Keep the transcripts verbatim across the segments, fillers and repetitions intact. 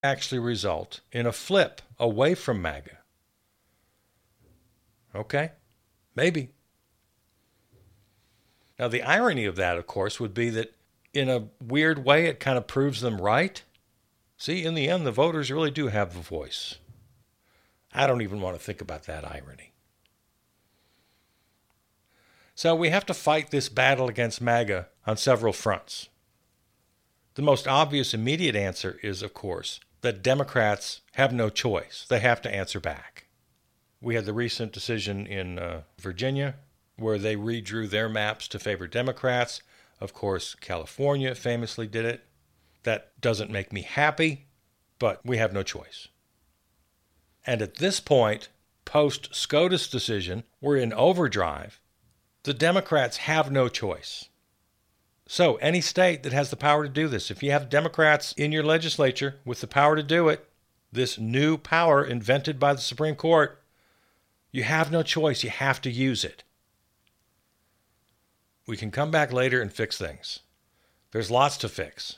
actually result in a flip away from MAGA. Okay? Maybe. Now, the irony of that, of course, would be that in a weird way, it kind of proves them right. See, in the end, the voters really do have the voice. I don't even want to think about that irony. So we have to fight this battle against MAGA on several fronts. The most obvious immediate answer is, of course, that Democrats have no choice. They have to answer back. We had the recent decision in uh, Virginia where they redrew their maps to favor Democrats. Of course, California famously did it. That doesn't make me happy, but we have no choice. And at this point, post-SCOTUS decision, we're in overdrive. The Democrats have no choice. So any state that has the power to do this, if you have Democrats in your legislature with the power to do it, this new power invented by the Supreme Court, you have no choice. You have to use it. We can come back later and fix things. There's lots to fix.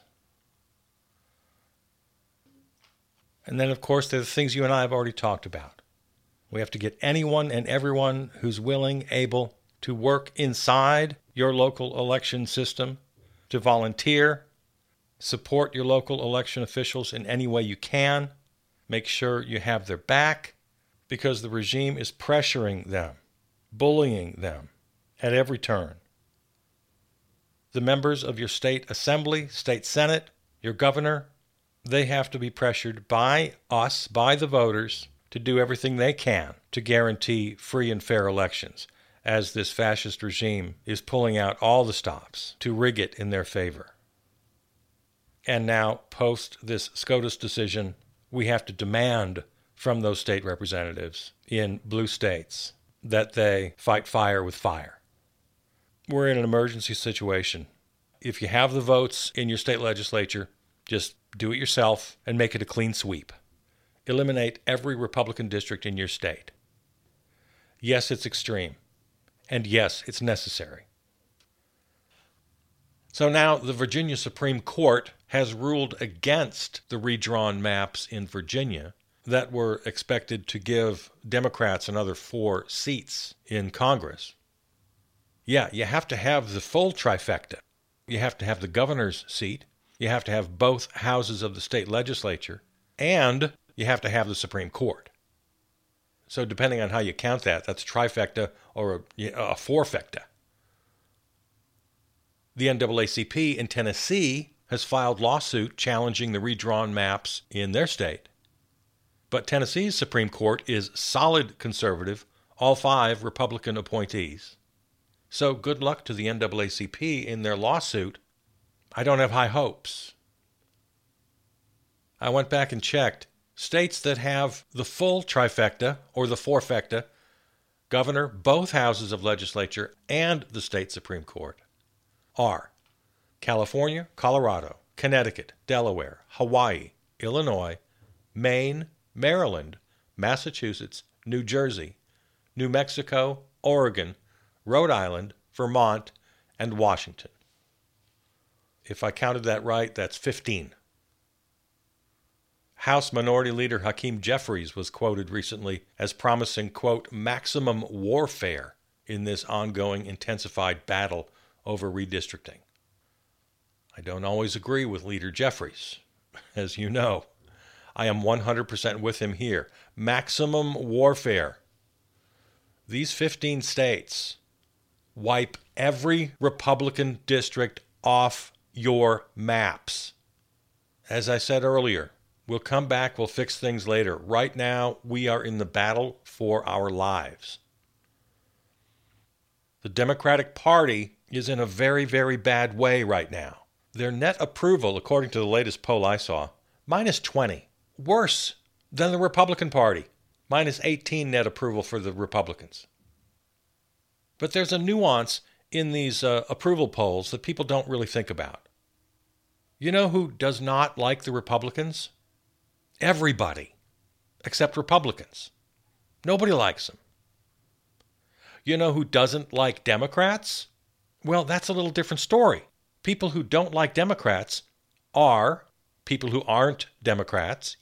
And then, of course, there are the things you and I have already talked about. We have to get anyone and everyone who's willing, able to work inside your local election system, to volunteer, support your local election officials in any way you can, make sure you have their back, because the regime is pressuring them, bullying them at every turn. The members of your state assembly, state senate, your governor, they have to be pressured by us, by the voters, to do everything they can to guarantee free and fair elections, as this fascist regime is pulling out all the stops to rig it in their favor. And now, post this SCOTUS decision, we have to demand from those state representatives in blue states that they fight fire with fire. We're in an emergency situation. If you have the votes in your state legislature, just do it yourself and make it a clean sweep. Eliminate every Republican district in your state. Yes, it's extreme. And yes, it's necessary. So now the Virginia Supreme Court has ruled against the redrawn maps in Virginia that were expected to give Democrats another four seats in Congress. Yeah, you have to have the full trifecta. You have to have the governor's seat. You have to have both houses of the state legislature. And you have to have the Supreme Court. So depending on how you count that, that's a trifecta or a, a fourfecta. The N double A C P in Tennessee has filed lawsuit challenging the redrawn maps in their state. But Tennessee's Supreme Court is solid conservative, all five Republican appointees. So good luck to the N double A C P in their lawsuit. I don't have high hopes. I went back and checked. States that have the full trifecta or the fourfecta, governor, both houses of legislature, and the state Supreme Court are California, Colorado, Connecticut, Delaware, Hawaii, Illinois, Maine, Maryland, Massachusetts, New Jersey, New Mexico, Oregon, Rhode Island, Vermont, and Washington. If I counted that right, that's fifteen. House Minority Leader Hakeem Jeffries was quoted recently as promising, quote, maximum warfare in this ongoing intensified battle over redistricting. I don't always agree with Leader Jeffries, as you know. I am one hundred percent with him here. Maximum warfare. These fifteen states wipe every Republican district off your maps. As I said earlier, we'll come back, we'll fix things later. Right now, we are in the battle for our lives. The Democratic Party is in a very, very bad way right now. Their net approval, according to the latest poll I saw, minus twenty. Worse than the Republican Party. Minus eighteen net approval for the Republicans. But there's a nuance in these uh, approval polls that people don't really think about. You know who does not like the Republicans? Everybody, except Republicans. Nobody likes them. You know who doesn't like Democrats? Well, that's a little different story. People who don't like Democrats are people who aren't Democrats,